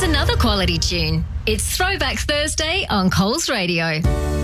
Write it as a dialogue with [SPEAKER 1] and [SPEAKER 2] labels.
[SPEAKER 1] Here's another quality tune. It's Throwback Thursday on Coles Radio.